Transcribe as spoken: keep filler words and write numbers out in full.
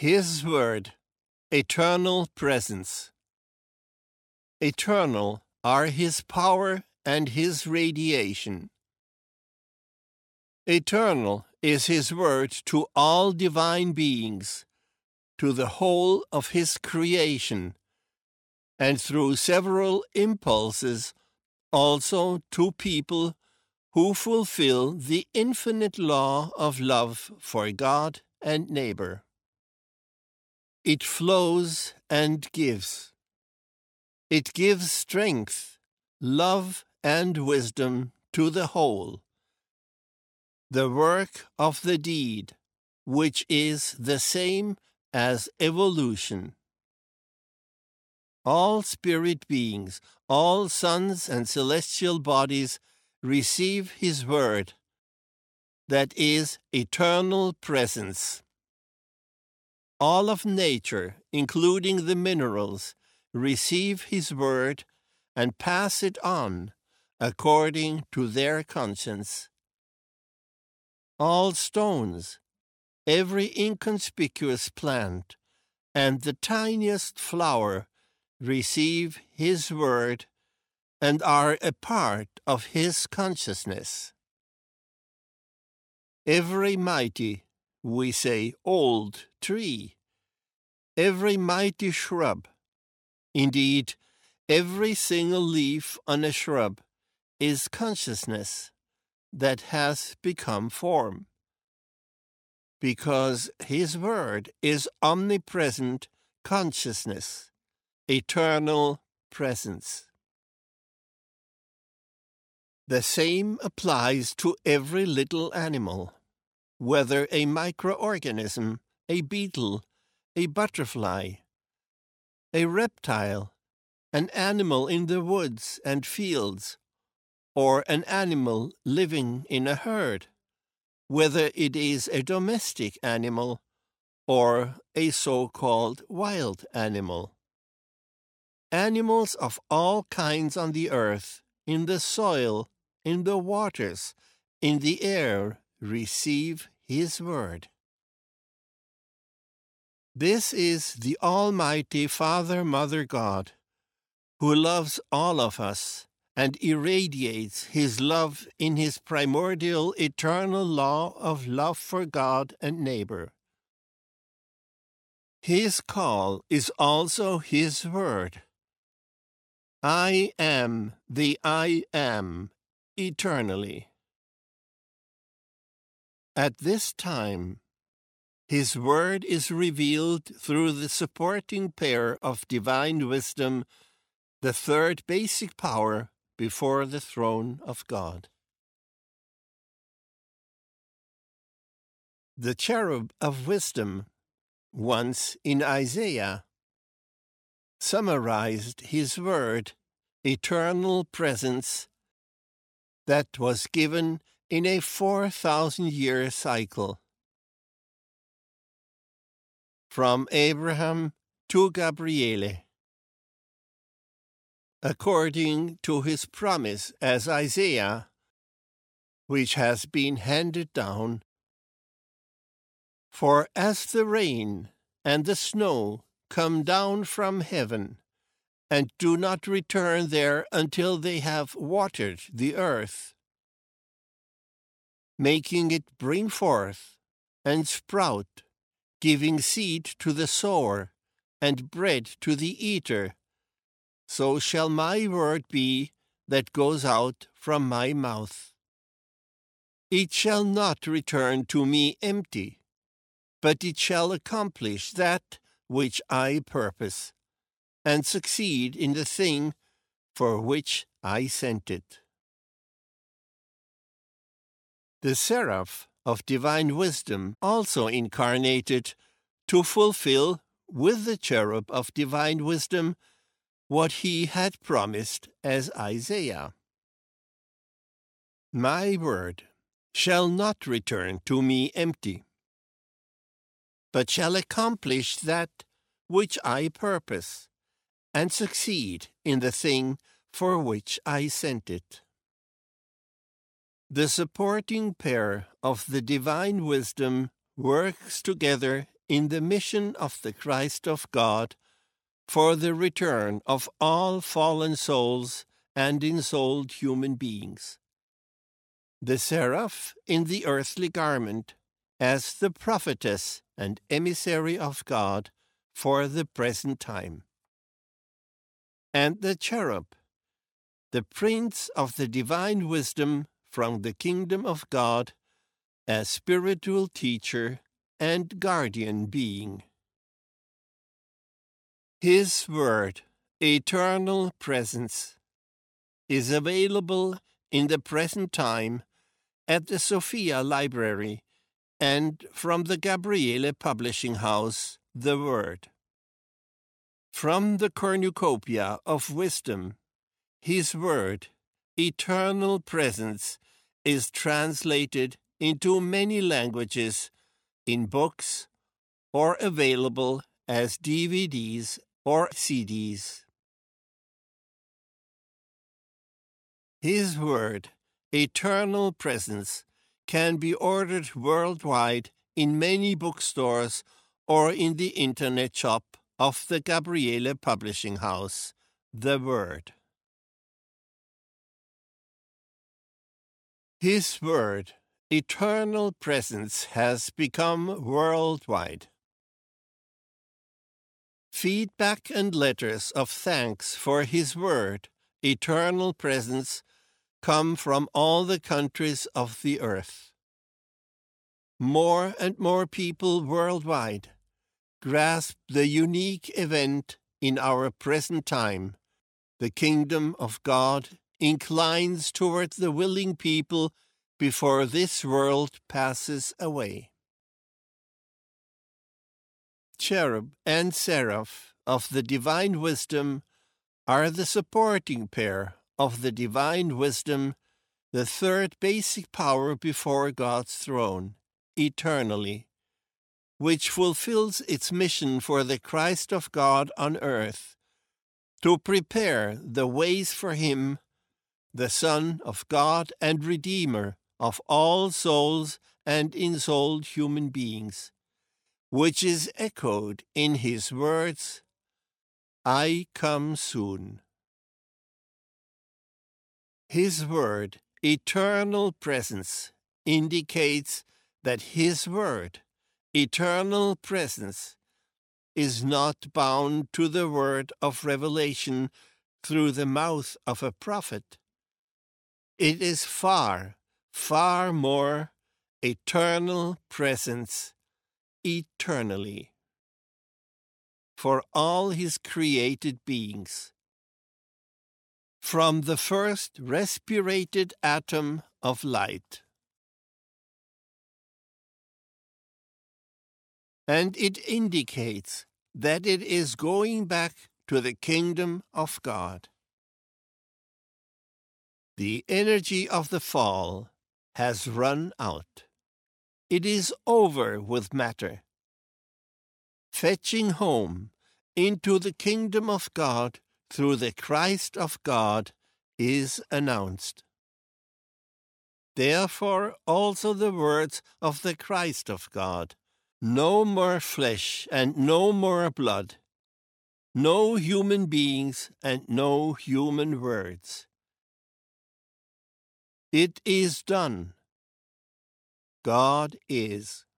His Word, eternal presence. Eternal are His power and His radiation. Eternal is His Word to all divine beings, to the whole of His creation, and through several impulses also to people who fulfill the infinite law of love for God and neighbor. It flows and gives. It gives strength, love, and wisdom to the whole. The work of the deed, which is the same as evolution. All spirit beings, all suns and celestial bodies receive His Word, that is eternal presence. All of nature, including the minerals, receive His Word and pass it on according to their conscience. All stones, every inconspicuous plant, and the tiniest flower receive His Word and are a part of His consciousness. Every mighty, we say old tree, every mighty shrub, indeed, every single leaf on a shrub is consciousness that has become form, because His Word is omnipresent consciousness, eternal presence. The same applies to every little animal, whether a microorganism, a beetle, a butterfly, a reptile, an animal in the woods and fields, or an animal living in a herd, whether it is a domestic animal or a so-called wild animal. Animals of all kinds on the earth, in the soil, in the waters, in the air, receive His Word. This is the Almighty Father, Mother God, who loves all of us and irradiates His love in His primordial eternal law of love for God and neighbor. His call is also His Word. I am the I am eternally. At this time, His Word is revealed through the supporting pair of divine wisdom, the third basic power before the throne of God. The cherub of wisdom, once in Isaiah, summarized His Word, eternal presence, that was given in a four thousand year cycle. From Abraham to Gabriele, according to his promise as Isaiah, which has been handed down. For as the rain and the snow come down from heaven, and do not return there until they have watered the earth, making it bring forth and sprout, giving seed to the sower and bread to the eater, so shall my word be that goes out from my mouth. It shall not return to me empty, but it shall accomplish that which I purpose, and succeed in the thing for which I sent it. The seraph of divine wisdom also incarnated to fulfill with the cherub of divine wisdom what he had promised as Isaiah. My word shall not return to me empty, but shall accomplish that which I purpose, and succeed in the thing for which I sent it. The supporting pair of the divine wisdom works together in the mission of the Christ of God for the return of all fallen souls and ensouled human beings. The seraph in the earthly garment as the prophetess and emissary of God for the present time. And the cherub, the prince of the divine wisdom from the kingdom of God, as spiritual teacher and guardian being. His word, eternal presence, is available in the present time at the Sophia Library and from the Gabriele Publishing House, The Word. From the cornucopia of wisdom, his word, eternal presence, is translated into many languages in books or available as D V Ds or C Ds. His word, eternal presence, can be ordered worldwide in many bookstores or in the internet shop of the Gabriele Publishing House, The Word. His word, eternal presence, has become worldwide. Feedback and letters of thanks for his word, eternal presence, come from all the countries of the earth. More and more people worldwide grasp the unique event in our present time. The kingdom of God inclines toward the willing people before this world passes away. Cherub and seraph of the divine wisdom are the supporting pair of the divine wisdom, the third basic power before God's throne, eternally, which fulfills its mission for the Christ of God on earth, to prepare the ways for him, the Son of God and Redeemer of all souls and ensouled human beings, which is echoed in his words, I come soon. His word, eternal presence, indicates that his word, eternal presence, is not bound to the word of revelation through the mouth of a prophet. It is far, far more eternal presence, eternally, for all his created beings. From the first respirated atom of light. And it indicates that it is going back to the kingdom of God. The energy of the fall has run out. It is over with matter. Fetching home into the kingdom of God through the Christ of God is announced. Therefore also the words of the Christ of God, no more flesh and no more blood, no human beings and no human words. It is done. God is.